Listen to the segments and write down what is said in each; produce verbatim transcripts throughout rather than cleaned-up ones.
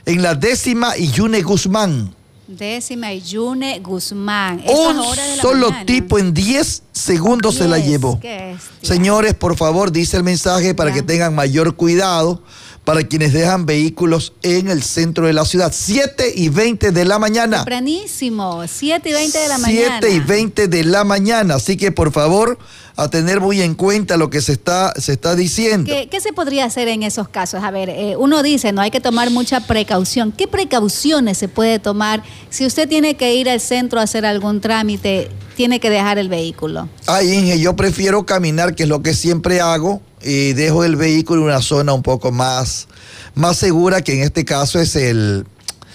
en la décima y Yune Guzmán. Décima y Yune Guzmán. Un solo mañana. tipo en diez segundos diez, se la llevó. Señores, por favor, dice el mensaje para ya. que tengan mayor cuidado para quienes dejan vehículos en el centro de la ciudad. siete y veinte de la mañana. Tempranísimo, siete y veinte de la mañana. siete y veinte de la mañana. Así que, por favor, a tener muy en cuenta lo que se está, se está diciendo. ¿Qué, ¿Qué se podría hacer en esos casos? A ver, eh, uno dice, no hay que tomar mucha precaución. ¿Qué precauciones se puede tomar si usted tiene que ir al centro a hacer algún trámite, tiene que dejar el vehículo? Ay, Inge, yo prefiero caminar, que es lo que siempre hago, y dejo el vehículo en una zona un poco más, más segura, que en este caso es el,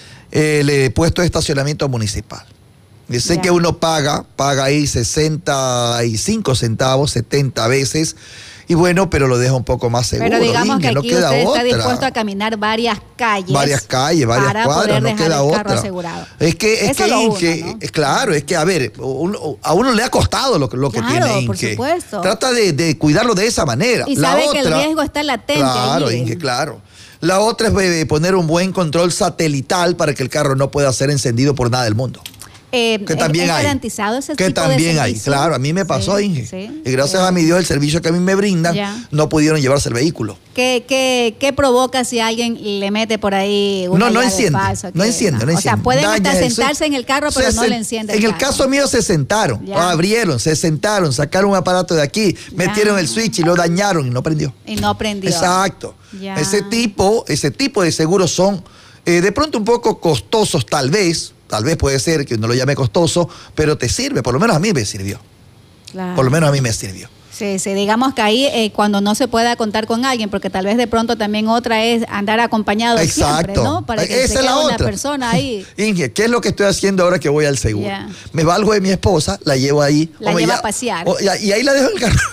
el, el puesto de estacionamiento municipal. Yo sé yeah. que uno paga, paga ahí sesenta y cinco centavos, setenta veces, y bueno, pero lo deja un poco más seguro. Pero digamos Inge, que aquí no queda usted otra. está dispuesto a caminar varias calles. Varias calles, varias para cuadras, poder no dejar queda el carro otra. Asegurado. Es que, es Eso que, lo Inge, uno, ¿no? es claro, es que, a ver, uno, a uno le ha costado lo, lo que claro, tiene Inge. por supuesto. Trata de, de cuidarlo de esa manera. Y La sabe otra, que el riesgo está latente. Claro, ahí. Inge, claro. La otra es poner un buen control satelital para que el carro no pueda ser encendido por nada del mundo. Eh, que también ¿es hay. garantizado ese que tipo también de hay, servicio? claro, a mí me pasó, sí, Inge. Sí, y gracias sí. a mi Dios, el servicio que a mí me brindan, ya. no pudieron llevarse el vehículo. ¿Qué, qué, qué provoca si alguien le mete por ahí una No, no llave enciende, falsa, no enciende, no, no enciende. O sea, pueden Daña hasta eso. sentarse en el carro, pero se no se, le enciende En el el carro. caso mío se sentaron, ya. abrieron, se sentaron, sacaron un aparato de aquí, ya. metieron el switch y lo dañaron y no prendió. Y no prendió. Exacto. Ya. Ese tipo, ese tipo de seguros son eh, de pronto un poco costosos, tal vez. Tal vez puede ser que uno lo llame costoso, pero te sirve, por lo menos a mí me sirvió. Claro. Por lo menos a mí me sirvió. Sí, sí, digamos que ahí eh, cuando no se pueda contar con alguien, porque tal vez de pronto también otra es andar acompañado Exacto. siempre, ¿no? Para que Esa se es la quede una otra. persona ahí. Inge, ¿qué es lo que estoy haciendo ahora que voy al seguro? Yeah. Me valgo de mi esposa, la llevo ahí. La lleva a pasear. O, y, y ahí la dejo en el carro.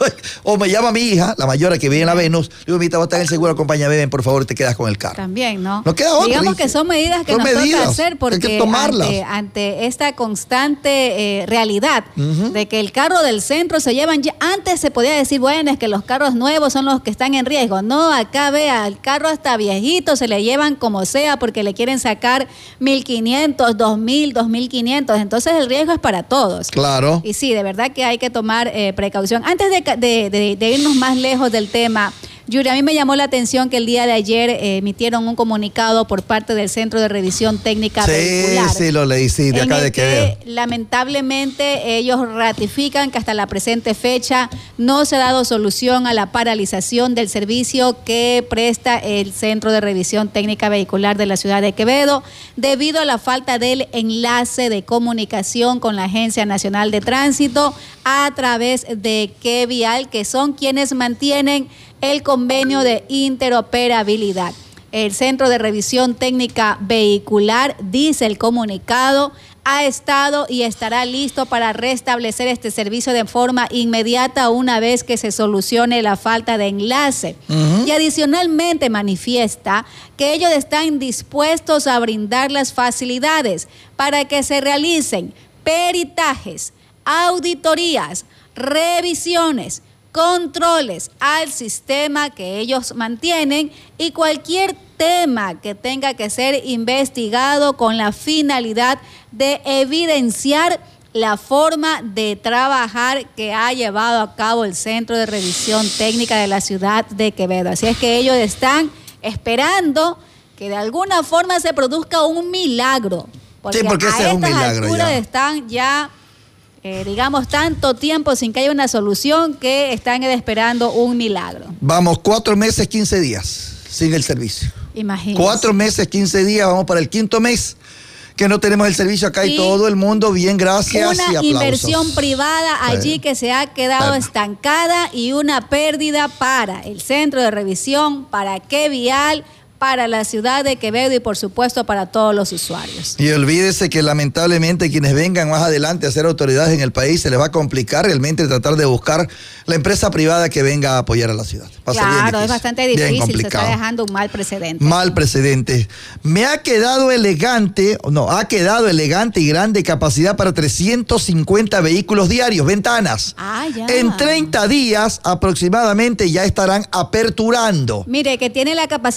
O me llama mi hija, la mayor, que vive en la Venus. Le digo, mira, vos estás en el seguro, acompáñame, ven, por favor, y te quedas con el carro. También, ¿no? No queda otra. Digamos Inge. que son medidas que son nos medidas, toca hacer porque hay que tomarlas. Ante, ante esta constante eh, realidad uh-huh. de que el carro del centro se llevan, ya, antes se podía decir, bueno, es que los carros nuevos son los que están en riesgo. No, acá vea, el carro hasta viejito se le llevan como sea porque le quieren sacar mil quinientos, dos mil, dos mil quinientos. Entonces el riesgo es para todos. Claro. Y sí, de verdad que hay que tomar eh, precaución. Antes de, de, de, de irnos más lejos del tema, Yuri, a mí me llamó la atención que el día de ayer eh, emitieron un comunicado por parte del Centro de Revisión Técnica sí, Vehicular. Sí, sí, lo leí, sí, de acá de Quevedo. Lamentablemente ellos ratifican que hasta la presente fecha no se ha dado solución a la paralización del servicio que presta el Centro de Revisión Técnica Vehicular de la ciudad de Quevedo debido a la falta del enlace de comunicación con la Agencia Nacional de Tránsito a través de Quevial, que son quienes mantienen el convenio de interoperabilidad. El Centro de Revisión Técnica Vehicular, dice el comunicado, ha estado y estará listo para restablecer este servicio de forma inmediata una vez que se solucione la falta de enlace. Uh-huh. Y adicionalmente manifiesta que ellos están dispuestos a brindar las facilidades para que se realicen peritajes, auditorías, revisiones, controles al sistema que ellos mantienen y cualquier tema que tenga que ser investigado con la finalidad de evidenciar la forma de trabajar que ha llevado a cabo el Centro de Revisión Técnica de la ciudad de Quevedo. Así es que ellos están esperando que de alguna forma se produzca un milagro. Porque, sí, porque a ese estas es un milagro alturas ya. están ya... Eh, digamos, tanto tiempo sin que haya una solución que están esperando un milagro. Vamos, cuatro meses, quince días sin el servicio. Imagínense. Cuatro meses, quince días, vamos para el quinto mes que no tenemos el servicio acá y, y todo el mundo, bien, gracias una y aplausos. Inversión privada allí bueno. que se ha quedado bueno. estancada y una pérdida para el Centro de Revisión, para Quevial, para la ciudad de Quevedo y por supuesto para todos los usuarios. Y olvídese que lamentablemente quienes vengan más adelante a ser autoridades en el país se les va a complicar realmente tratar de buscar la empresa privada que venga a apoyar a la ciudad. Va claro, es bastante difícil, se está dejando un mal precedente. Mal precedente. Me ha quedado elegante, no, ha quedado elegante y grande capacidad para trescientos cincuenta vehículos diarios, ventanas. Ah, ya. En treinta días aproximadamente ya estarán aperturando. Mire, que tiene la capacidad de Quevedo.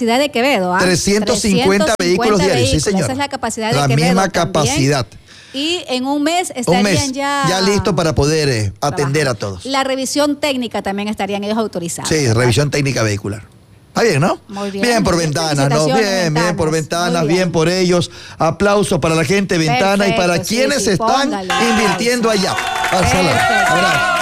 Quevedo. ¿ah? trescientos cincuenta vehículos diarios, sí, señor. Esa es la capacidad de la Quevedo. La misma también. capacidad. Y en un mes estarían un mes, ya... ya listos para poder eh, atender trabajar. a todos. La revisión técnica también estarían ellos autorizados. Sí, ¿verdad? revisión técnica vehicular. Está bien, ¿no? Muy bien. Bien por ventanas, ¿no? Bien, Ventanas. bien por ventanas, Muy bien. bien por ellos. Aplausos para la gente de Ventana. Perfecto, y para sí, quienes sí, están póngale. invirtiendo allá. Barcelona. Perfecto. Abrazo.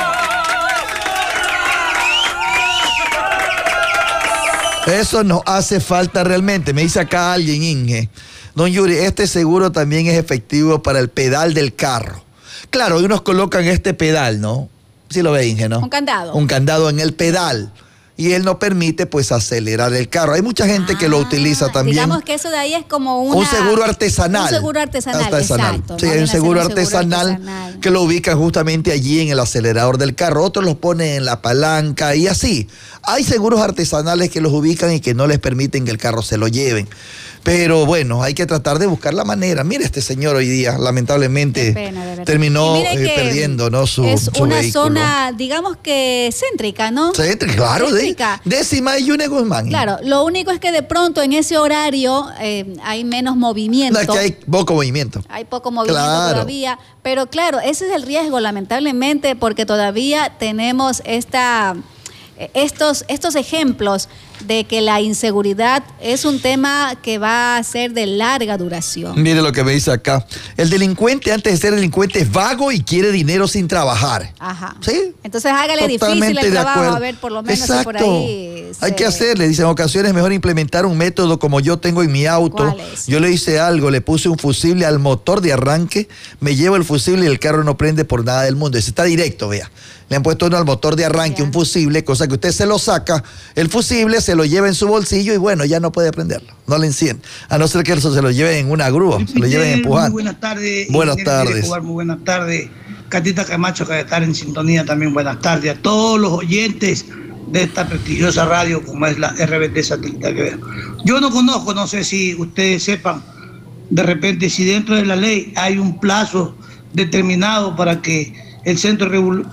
Eso nos hace falta realmente. Me dice acá alguien, Inge. Don Yuri, este seguro también es efectivo para el pedal del carro. Claro, unos colocan este pedal, ¿no? Sí lo ve, Inge, ¿no? Un candado. Un candado en el pedal. Y él no permite, pues, acelerar el carro. Hay mucha gente Ah, que lo utiliza también. Digamos que eso de ahí es como una, un seguro artesanal. Un seguro artesanal, artesanal. exacto. Sí, ¿no? hay un Viene a ser seguro, un seguro artesanal, artesanal que lo ubican justamente allí en el acelerador del carro. Otros los ponen en la palanca y así. Hay seguros artesanales que los ubican y que no les permiten que el carro se lo lleven. Pero bueno, hay que tratar de buscar la manera. Mire, este señor hoy día, lamentablemente, pena, terminó eh, perdiendo, ¿no? Su, es su una vehículo. zona, digamos que céntrica, ¿no? Céntrica, claro, Céntrica. De, décima y Yune Guzmán. Claro, lo único es que de pronto en ese horario eh, hay menos movimiento. No, es que hay poco movimiento. Hay poco movimiento Claro. todavía, pero claro, ese es el riesgo, lamentablemente, porque todavía tenemos esta, estos, estos ejemplos de que la inseguridad es un tema que va a ser de larga duración. Mire lo que me dice acá. El delincuente, antes de ser delincuente, es vago y quiere dinero sin trabajar. Ajá. ¿Sí? Entonces hágale Totalmente difícil el de trabajo, acuerdo. a ver, por lo menos si Exacto. por ahí se... Hay que hacerle, dicen, en ocasiones es mejor implementar un método como yo tengo en mi auto. ¿Cuál es? Yo le hice algo, le puse un fusible al motor de arranque, me llevo el fusible y el carro no prende por nada del mundo. Ese está directo, vea. Le han puesto uno al motor de arranque, Ya. un fusible, cosa que usted se lo saca, el fusible se lo lleva en su bolsillo y bueno, ya no puede prenderlo, no le enciende. A no ser que eso se lo lleve en una grúa, se lo lleven empujando. Muy buenas tardes. Buenas Ingeniero tardes. Escobar, muy buenas tardes. Catita Camacho, que debe estar en sintonía también, buenas tardes. A todos los oyentes de esta prestigiosa radio como es la R B T Satelital Quevedo. Yo no conozco, no sé si ustedes sepan, de repente si dentro de la ley hay un plazo determinado para que el centro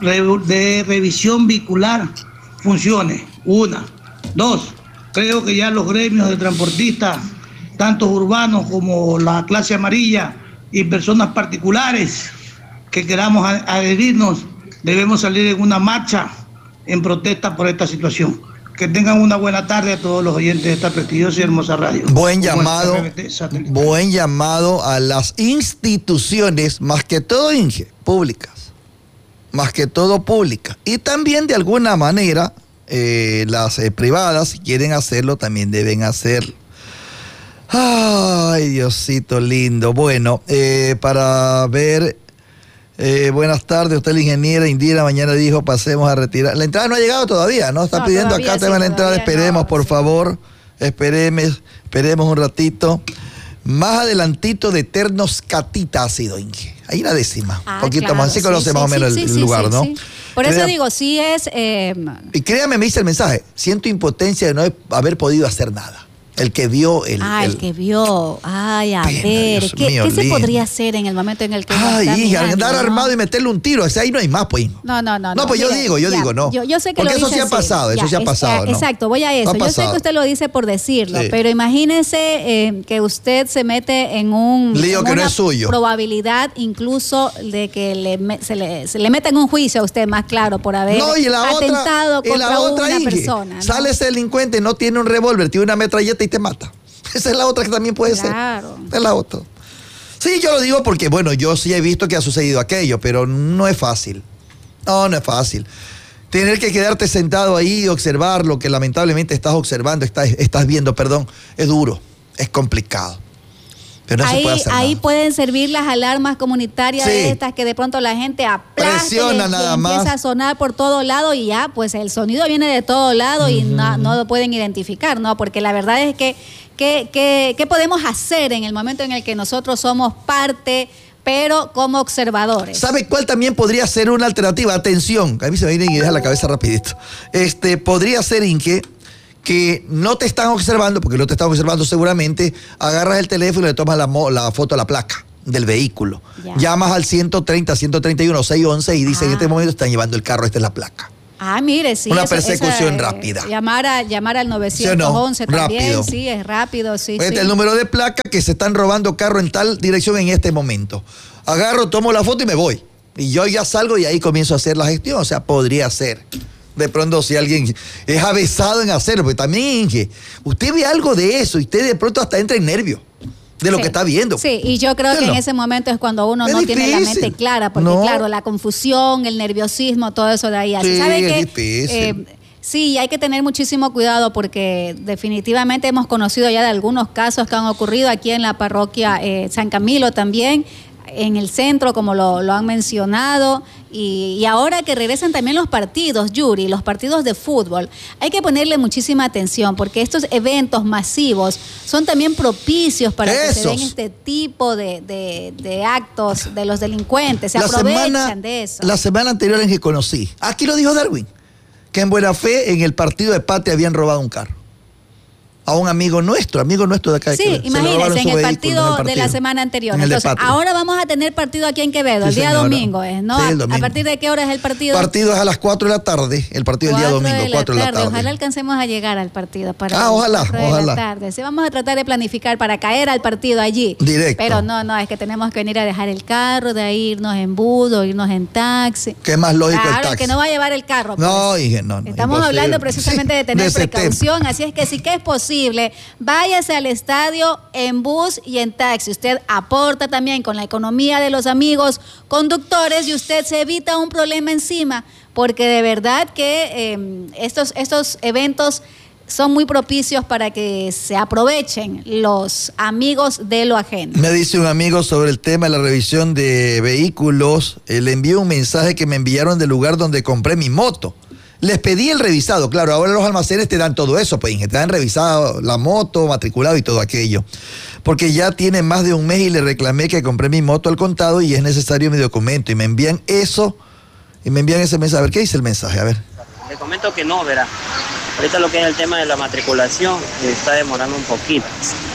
de revisión vehicular funcione. Una. Dos, creo que ya los gremios de transportistas, tanto urbanos como la clase amarilla y personas particulares que queramos adherirnos, debemos salir en una marcha en protesta por esta situación. Que tengan una buena tarde a todos los oyentes de esta prestigiosa y hermosa radio. Buen Como llamado, R B T Satelital. buen llamado a las instituciones, más que todo Inge, públicas, más que todo públicas. Y también de alguna manera eh, las eh, privadas, si quieren hacerlo, también deben hacerlo. Ay, Diosito lindo. Bueno, eh, para ver... Eh, buenas tardes, usted la ingeniera Indira, mañana dijo pasemos a retirar. La entrada no ha llegado todavía, ¿no? Está No, pidiendo todavía acá sí, tema la entrada, todavía esperemos no, por sí. favor, esperemos, esperemos un ratito. Más adelantito de Eternos Catita ha sido, Inge. Hay una décima, Ah, un poquito claro, más, así sí, conoce sí, más o sí, menos sí, el, sí, el lugar, sí, ¿no? sí. Por eso Crea- digo, sí es... eh, Y créame, me dice el mensaje, siento impotencia de no haber podido hacer nada. El que vio el... ah, el, el- que vio. Ay, a Pena, ver, Dios ¿qué, mío, ¿qué se lindo. podría hacer en el momento en el que uno Ay, está hija, mirando, andar ¿no? armado y meterle un tiro, o sea, ahí no hay más, pues. No, no, no. No, pues yo mire, digo, yo ya, digo, no. Yo, yo sé que Porque lo eso dice sí ha así. pasado, eso Ya, sí ha es- pasado, eh, ¿no? Exacto, voy a eso. Ha Yo sé pasado. que usted lo dice por decirlo, Sí. pero imagínese eh, que usted se mete en un... Lío en que no una es suyo. probabilidad incluso de que le, me- se, le, se le meta en un juicio a usted, más claro, por haber No, y la atentado otra, y contra la otra, una Inge, persona. ¿no? sale ese delincuente, no tiene un revólver, tiene una metralleta y te mata. Esa es la otra que también puede Claro. ser. Es la otra. Sí, yo lo digo porque, bueno, yo sí he visto que ha sucedido aquello, pero no es fácil. No, no es fácil. Tener que quedarte sentado ahí y observar lo que lamentablemente estás observando, estás, estás viendo, perdón, es duro, es complicado. Pero no ahí se puede hacer ahí nada. pueden servir las alarmas comunitarias Sí. estas que de pronto la gente aplasta Presiona y, y nada empieza más. a sonar por todo lado y ya, pues el sonido viene de todo lado y no, no lo pueden identificar, ¿no? Porque la verdad es que, que, que, ¿qué podemos hacer en el momento en el que nosotros somos parte, pero como observadores? ¿Sabe cuál también podría ser una alternativa? Atención, a mí se me viene y deja la cabeza rapidito. Este, podría ser, Inque, que no te están observando, porque no te están observando seguramente, agarras el teléfono y le tomas la, mo- la foto a la placa del vehículo. Ya. Llamas al ciento treinta, ciento treinta y uno, seiscientos once y dice, Ah. en este momento están llevando el carro, esta es la placa. Ah, mire, sí. Una eso, persecución esa, rápida. Llamar, a, llamar al novecientos once ¿Sí o no? también, Rápido. sí, es rápido, sí, Este sí. es el número de placa que se están robando carro en tal dirección en este momento. Agarro, tomo la foto y me voy. Y yo ya salgo y ahí comienzo a hacer la gestión. O sea, podría ser. De pronto si alguien es avesado en hacerlo, porque también que usted ve algo de eso y usted de pronto hasta entra en nervio de lo sí. que está viendo. Sí, y yo creo ¿Sí que no? en ese momento es cuando uno Es no difícil. tiene la mente clara, porque No. claro, la confusión, el nerviosismo, todo eso de ahí hace. Sí, ¿Sabe es qué? difícil. Eh, sí, hay que tener muchísimo cuidado porque definitivamente hemos conocido ya de algunos casos que han ocurrido aquí en la parroquia eh, San Camilo también, en el centro, como lo, lo han mencionado, y, y ahora que regresan también los partidos, Yuri, los partidos de fútbol, hay que ponerle muchísima atención porque estos eventos masivos son también propicios para Esos. que se den este tipo de, de, de actos de los delincuentes, se La aprovechan semana, de eso. la semana anterior en que conocí, aquí lo dijo Darwin, que en Buena Fe, en el partido de Patria, habían robado un carro. A un amigo nuestro, amigo nuestro de acá. De Sí, Quevedo. Se le imagínense, robaron en su el, vehículo, partido en el de la partido. semana anterior. En el de Entonces, Patria. ahora vamos a tener partido aquí en Quevedo, Sí, el día señora. domingo, ¿eh? ¿No? Sí, ¿A, el domingo. ¿A partir de qué hora es el partido? Partido es a las cuatro de la tarde, el partido del día Cuatro domingo, de la cuatro de la tarde. tarde. Ojalá alcancemos a llegar al partido. Para Ah, las ojalá, cuatro de ojalá. la tarde. Sí, vamos a tratar de planificar para caer al partido allí. Directo. Pero no, no, es que tenemos que venir a dejar el carro, de ahí irnos en bus o irnos en taxi. Que es más lógico Claro, el taxi. que no va a llevar el carro. Pues. No, dije, no, no. Estamos imposible. hablando precisamente de tener De ese precaución, así es que sí que es posible. Váyase al estadio en bus y en taxi. Usted aporta también con la economía de los amigos conductores y usted se evita un problema encima, porque de verdad que eh, estos, estos eventos son muy propicios para que se aprovechen los amigos de lo ajeno. Me dice un amigo sobre el tema de la revisión de vehículos. Eh, le envié un mensaje que me enviaron del lugar donde compré mi moto. Les pedí el revisado. Claro, ahora los almacenes te dan todo eso, pues, te dan revisado la moto, matriculado y todo aquello. Porque ya tiene más de un mes y le reclamé que compré mi moto al contado y es necesario mi documento. Y me envían eso, y me envían ese mensaje. A ver, ¿qué dice el mensaje? A ver. Le comento que no, verá. Ahorita lo que es el tema de la matriculación está demorando un poquito.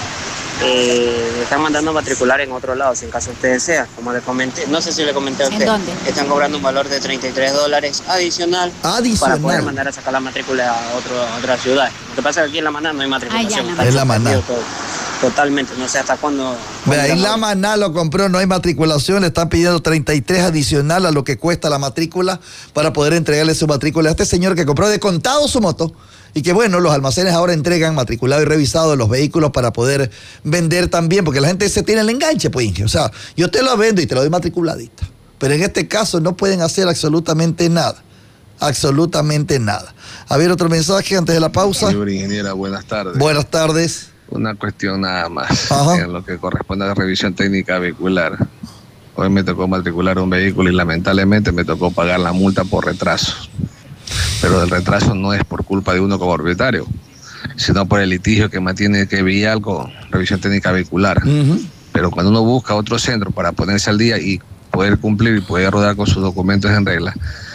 Eh, me están mandando a matricular en otro lado, si en caso usted desea, como le comenté. No sé si le comenté a ¿En usted. dónde? Están cobrando un valor de treinta y tres dólares adicional, Adicional. para poder mandar a sacar la matrícula a, otro, a otra ciudad. Lo que pasa es que aquí en La Maná no hay matriculación. Ah, ya, está en La Maná. suspendido todo. Totalmente, no sé hasta cuándo. Vea, cuándo en la- La Maná lo compró, no hay matriculación, le están pidiendo treinta y tres adicional a lo que cuesta la matrícula para poder entregarle su matrícula a este señor que compró de contado su moto y que bueno, los almacenes ahora entregan matriculado y revisado los vehículos para poder vender también, porque la gente se tiene el enganche, pues, o sea, yo te lo vendo y te lo doy matriculadita, pero en este caso no pueden hacer absolutamente nada, absolutamente nada. A ver, otro mensaje antes de la pausa. Señor ingeniera, buenas tardes. Buenas tardes. Una cuestión nada más, Ajá. en lo que corresponde a la revisión técnica vehicular. Hoy me tocó matricular un vehículo y lamentablemente me tocó pagar la multa por retraso. Pero el retraso no es por culpa de uno como propietario, sino por el litigio que mantiene que Vial con revisión técnica vehicular. Uh-huh. Pero cuando uno busca otro centro para ponerse al día y poder cumplir y poder rodar con sus documentos en regla,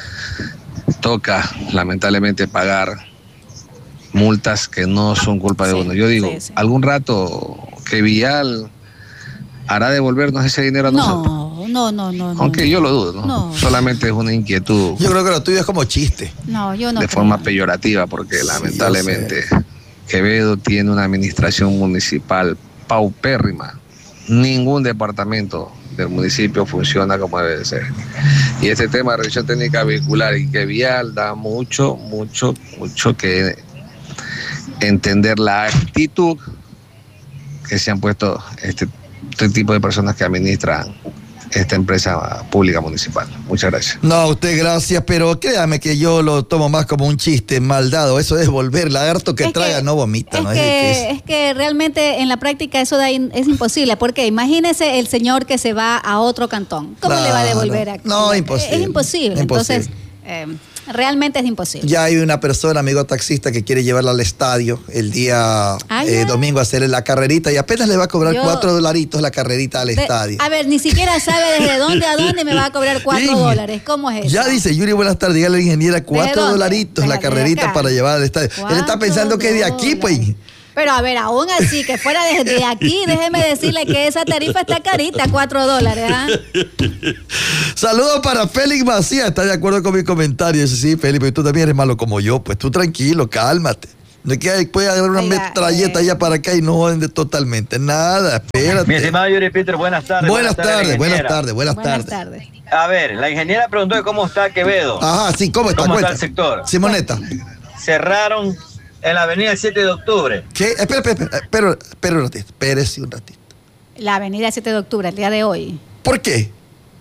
toca lamentablemente pagar multas que no son culpa de Sí, uno. Yo digo, sí, sí. algún rato que Vial hará devolvernos ese dinero a nosotros. No, no, no, no. Aunque no. yo lo dudo, ¿no? No. Solamente es una inquietud Yo creo que lo tuyo es como chiste. No, yo no. de creo. forma peyorativa, porque Sí, lamentablemente yo sé. Quevedo tiene una administración municipal paupérrima. Ningún departamento del municipio funciona como debe de ser. Y este tema de revisión técnica vehicular y que Vial da mucho, mucho, mucho que entender la actitud que se han puesto este, este tipo de personas que administran esta empresa pública municipal. Muchas gracias. No, a usted gracias, pero créame que yo lo tomo más como un chiste mal dado. Eso es volver lagarto que Es traga, que- no vomita, Es, ¿no? que, difícil. es que realmente en la práctica eso da in- es imposible, porque imagínese el señor que se va a otro cantón. ¿Cómo le va a Claro. devolver aquí? No, imposible. Es imposible. Imposible. Entonces, eh, realmente es imposible. Ya hay una persona, amigo taxista, que quiere llevarla al estadio el día Ah, eh, ya. domingo a hacerle la carrerita y apenas le va a cobrar Yo- cuatro dolaritos la carrerita al Ve- estadio. A ver, ni siquiera sabe desde dónde a dónde me va a cobrar cuatro Niña, dólares. ¿Cómo es eso? Ya dice Yuri, buenas tardes, dígale a la ingeniera, cuatro dónde? dolaritos la Desde carrerita acá. para llevar al estadio. Él está Cuatro pensando que es de aquí, pues. dólares. Pero a ver, aún así, que fuera desde aquí, déjeme decirle que esa tarifa está carita, cuatro dólares. ¿eh? Saludos para Félix Macías, está de acuerdo con mi comentario. Dice, sí, Félix, pero tú también eres malo como yo. Pues tú tranquilo, cálmate. No es que puede haber una Oiga, metralleta eh... allá para acá y no joden de totalmente nada, espérate. Mi estimado Yuri Peter, buenas tardes. Buenas, buenas tardes, buenas tardes, buenas, buenas tardes. A ver, la ingeniera preguntó de cómo está Quevedo. Ajá, sí, ¿cómo está? ¿Cómo Cuenta. está el sector? Simoneta. Cerraron en la avenida siete de octubre. ¿Qué? Espera, espera, espera, espera un ratito, espérese un ratito. La avenida siete de octubre, el día de hoy. ¿Por qué?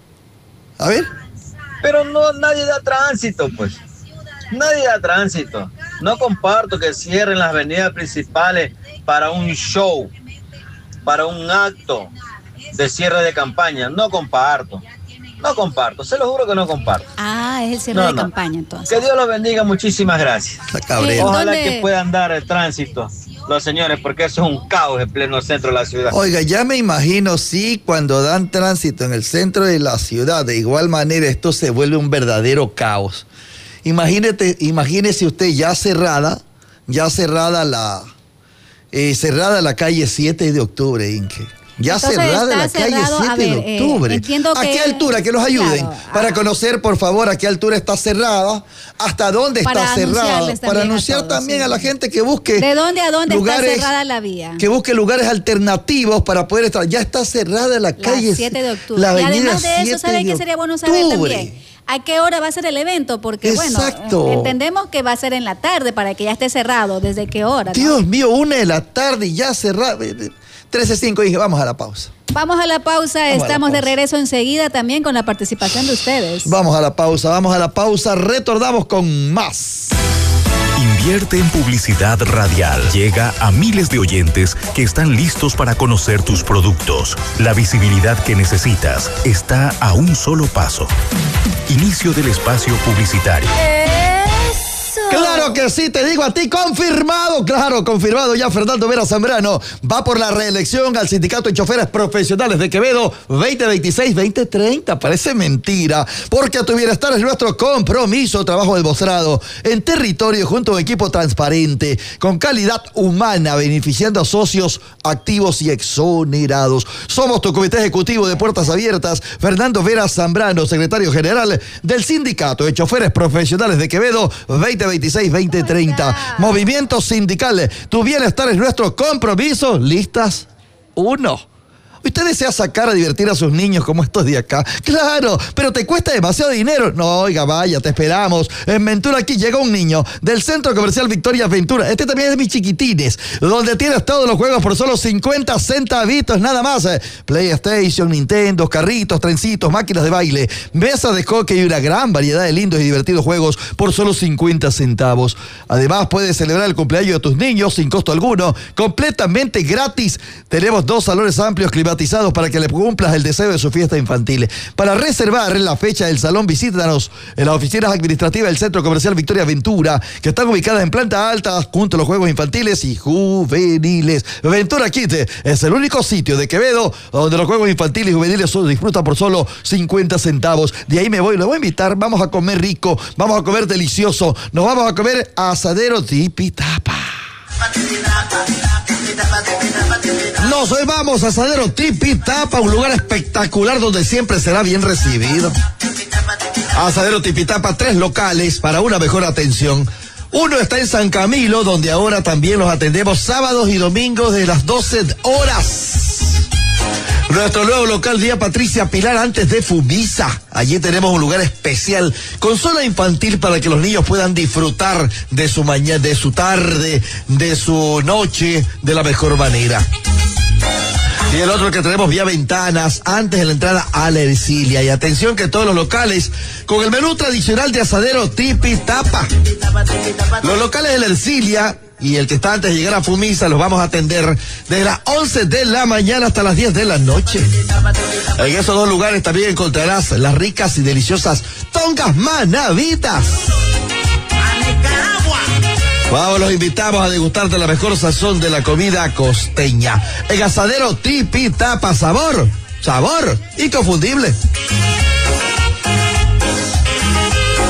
A ver. Pero no, nadie da tránsito, pues. Nadie da tránsito. No comparto que cierren las avenidas principales para un show, para un acto de cierre de campaña. No comparto. No comparto. Se lo juro que no comparto. Ah, es el cierre no, de no. campaña entonces. Que Dios los bendiga. Muchísimas gracias. Ojalá ¿Dónde? que puedan dar el tránsito los señores, porque eso es un caos en pleno centro de la ciudad. Oiga, ya me imagino, sí, cuando dan tránsito en el centro de la ciudad, de igual manera esto se vuelve un verdadero caos. Imagínate, imagínese usted ya cerrada, ya cerrada la, eh, cerrada la calle siete de octubre, Inge. Ya Entonces, cerrada la cerrado, calle siete ver, de octubre. Eh, ¿A que, qué altura? Que nos ayuden. Claro, para ah, conocer, por favor, a qué altura está cerrada, hasta dónde para está cerrada. Para anunciar a todos, también sí. a la gente que busque. ¿De dónde a dónde lugares, está cerrada la vía? Que busque lugares alternativos para poder estar. Ya está cerrada la, la calle siete de octubre. La y además de eso, ¿sabe de qué sería bueno saber octubre. también? ¿A qué hora va a ser el evento? Porque, Exacto. bueno, entendemos que va a ser en la tarde para que ya esté cerrado. ¿Desde qué hora? Dios ¿no? mío, una de la tarde y ya cerrado. trece cinco, dije, vamos a la pausa. Vamos a la pausa, vamos estamos la pausa. de regreso enseguida también con la participación de ustedes. Vamos a la pausa, vamos a la pausa, retornamos con más. Invierte en publicidad radial. Llega a miles de oyentes que están listos para conocer tus productos. La visibilidad que necesitas está a un solo paso. Inicio del espacio publicitario. Claro que sí, te digo a ti, confirmado, claro, confirmado ya Fernando Vera Zambrano va por la reelección al Sindicato de Choferes Profesionales de Quevedo veinte veintiséis veinte treinta. Parece mentira, porque a tu bienestar es nuestro compromiso, trabajo demostrado en territorio junto a un equipo transparente, con calidad humana, beneficiando a socios activos y exonerados. Somos tu comité ejecutivo de puertas abiertas, Fernando Vera Zambrano, secretario general del Sindicato de Choferes Profesionales de Quevedo veinte veintiséis veinte treinta. Movimiento sindical, tu bienestar es nuestro compromiso. ¿Listas? Uno. ¿Usted desea sacar a divertir a sus niños como estos de acá? ¡Claro! Pero te cuesta demasiado dinero. No, oiga, vaya, te esperamos. En Ventura aquí llega un niño del Centro Comercial Victoria Ventura. Este también es de mis chiquitines, donde tienes todos los juegos por solo cincuenta centavitos, nada más. PlayStation, Nintendo, carritos, trencitos, máquinas de baile, mesas de hockey y una gran variedad de lindos y divertidos juegos por solo cincuenta centavos. Además, puedes celebrar el cumpleaños de tus niños sin costo alguno, completamente gratis. Tenemos dos salones amplios climatizados para que le cumplas el deseo de su fiesta infantil. Para reservar la fecha del salón, visítanos en las oficinas administrativas del Centro Comercial Victoria Ventura, que están ubicadas en planta alta junto a los juegos infantiles y juveniles. Ventura Kids es el único sitio de Quevedo donde los juegos infantiles y juveniles se disfrutan por solo cincuenta centavos. De ahí me voy, los voy a invitar, vamos a comer rico, vamos a comer delicioso, nos vamos a comer asadero tipitapa. Nos vamos a Asadero Tipitapa, un lugar espectacular donde siempre será bien recibido. Asadero Tipitapa, tres locales para una mejor atención. Uno está en San Camilo, donde ahora también los atendemos sábados y domingos de las doce horas. Nuestro nuevo local, Vía Patricia Pilar, antes de Fumisa. Allí tenemos un lugar especial con zona infantil para que los niños puedan disfrutar de su mañana, de su tarde, de su noche, de la mejor manera. Y el otro que tenemos, Vía Ventanas, antes de la entrada a la Ercilia. Y atención que todos los locales con el menú tradicional de Asadero Tipitapa. Los locales de la Ercilia y el que está antes de llegar a Fumisa los vamos a atender desde las once de la mañana hasta las diez de la noche. En esos dos lugares también encontrarás las ricas y deliciosas tongas manavitas. Vamos, los invitamos a degustar de la mejor sazón de la comida costeña. En Asadero Tipitapa, sabor, sabor inconfundible.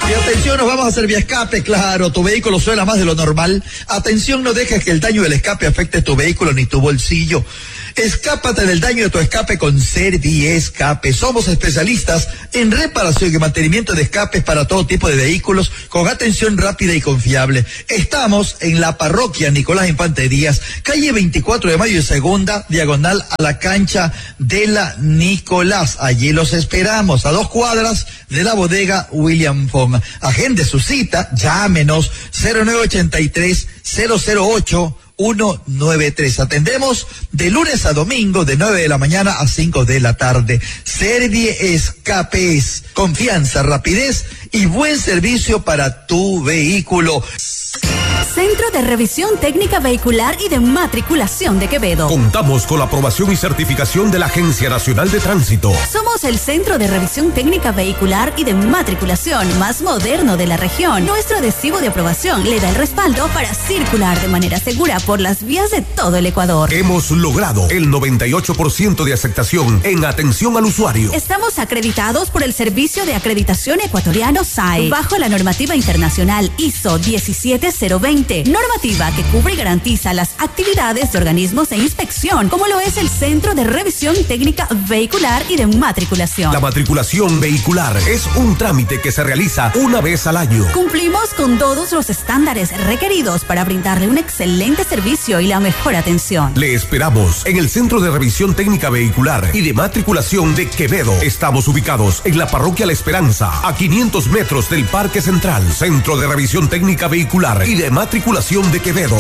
Y atención, nos vamos a hacer vía escape, claro, tu vehículo suena más de lo normal. Atención, no dejes que el daño del escape afecte tu vehículo ni tu bolsillo. Escápate del daño de tu escape con Serviescape. Somos especialistas en reparación y mantenimiento de escapes para todo tipo de vehículos con atención rápida y confiable. Estamos en la parroquia Nicolás Infante Díaz, calle veinticuatro de mayo y segunda, diagonal a la cancha de la Nicolás. Allí los esperamos, a dos cuadras de la bodega William Fong. Agende su cita, llámenos cero nueve ochenta y tres, cero cero ocho, uno nueve tres. Atendemos de lunes a domingo de nueve de la mañana a cinco de la tarde. Serviescape es confianza, rapidez y buen servicio para tu vehículo. Centro de Revisión Técnica Vehicular y de Matriculación de Quevedo. Contamos con la aprobación y certificación de la Agencia Nacional de Tránsito. Somos el Centro de Revisión Técnica Vehicular y de Matriculación más moderno de la región. Nuestro adhesivo de aprobación le da el respaldo para circular de manera segura por las vías de todo el Ecuador. Hemos logrado el noventa y ocho por ciento de aceptación en atención al usuario. Estamos acreditados por el Servicio de Acreditación Ecuatoriano S A E, bajo la normativa internacional I S O diecisiete cero veinte. Normativa que cubre y garantiza las actividades de organismos de inspección, como lo es el Centro de Revisión Técnica Vehicular y de Matriculación. La matriculación vehicular es un trámite que se realiza una vez al año. Cumplimos con todos los estándares requeridos para brindarle un excelente servicio y la mejor atención. Le esperamos en el Centro de Revisión Técnica Vehicular y de Matriculación de Quevedo. Estamos ubicados en la Parroquia La Esperanza, a quinientos metros del Parque Central. Centro de Revisión Técnica Vehicular y de Matriculación de Quevedo.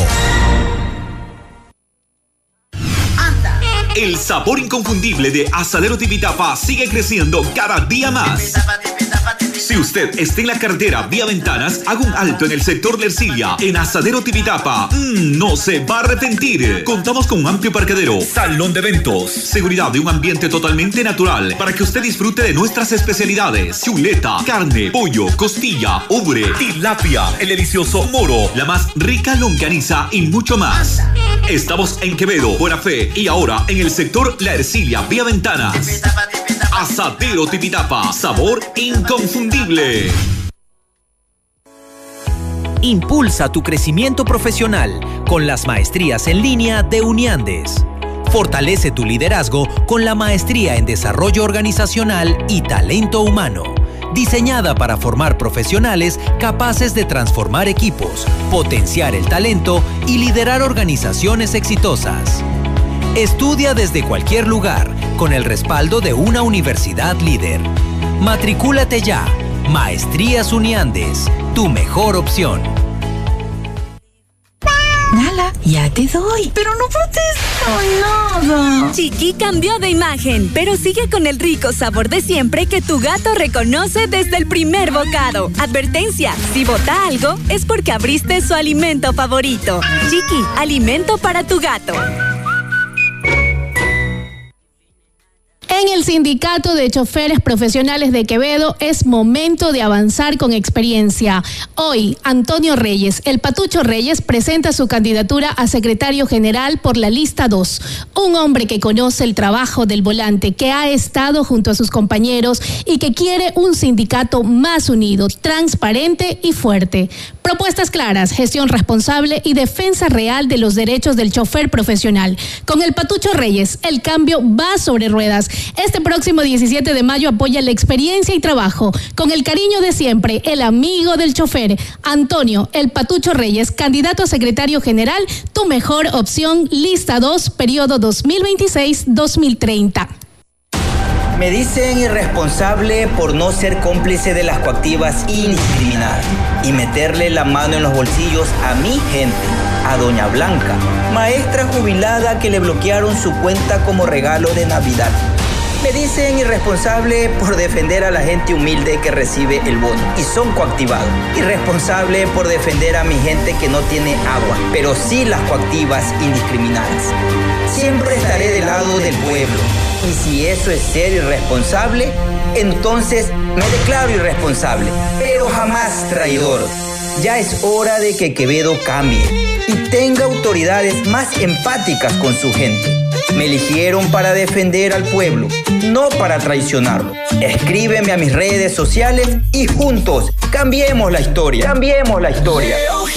El sabor inconfundible de Asadero Tipitapa sigue creciendo cada día más. Si usted está en la carretera vía Ventanas, haga un alto en el sector de Ercilia, en Asadero Tipitapa. Mm, no se va a arrepentir. Contamos con un amplio parqueadero, salón de eventos, seguridad de un ambiente totalmente natural para que usted disfrute de nuestras especialidades: chuleta, carne, pollo, costilla, ubre, tilapia, el delicioso moro, la más rica longaniza y mucho más. Estamos en Quevedo, Buena Fe y ahora en el sector La Ercilia vía Ventanas. Asadero Tipitapa, sabor inconfundible. Impulsa tu crecimiento profesional con las maestrías en línea de Uniandes. Fortalece tu liderazgo con la maestría en desarrollo organizacional y talento humano, diseñada para formar profesionales capaces de transformar equipos, potenciar el talento y liderar organizaciones exitosas. Estudia desde cualquier lugar con el respaldo de una universidad líder. Matricúlate ya. Maestrías Uniandes, tu mejor opción. Nala, ya te doy. Pero no protesto nada. Chiqui cambió de imagen, pero sigue con el rico sabor de siempre que tu gato reconoce desde el primer bocado. Advertencia, si bota algo es porque abriste su alimento favorito. Chiqui, alimento para tu gato. En el Sindicato de Choferes Profesionales de Quevedo es momento de avanzar con experiencia. Hoy, Antonio Reyes, el Patucho Reyes, presenta su candidatura a secretario general por la lista dos. Un hombre que conoce el trabajo del volante, que ha estado junto a sus compañeros y que quiere un sindicato más unido, transparente y fuerte. Propuestas claras, gestión responsable y defensa real de los derechos del chofer profesional. Con el Patucho Reyes, el cambio va sobre ruedas. Este próximo diecisiete de mayo apoya la experiencia y trabajo. Con el cariño de siempre, el amigo del chofer, Antonio El Patucho Reyes, candidato a secretario general, tu mejor opción, lista dos, periodo dos mil veintiséis a dos mil treinta. Me dicen irresponsable por no ser cómplice de las coactivas indiscriminadas y meterle la mano en los bolsillos a mi gente, a doña Blanca, maestra jubilada que le bloquearon su cuenta como regalo de Navidad. Me dicen irresponsable por defender a la gente humilde que recibe el bono y son coactivados. Irresponsable por defender a mi gente que no tiene agua, pero sí las coactivas indiscriminadas. Siempre estaré del lado del pueblo. Y si eso es ser irresponsable, entonces me declaro irresponsable, pero jamás traidor. Ya es hora de que Quevedo cambie y tenga autoridades más empáticas con su gente. Me eligieron para defender al pueblo, no para traicionarlo. Escríbeme a mis redes sociales y juntos cambiemos la historia. Cambiemos la historia.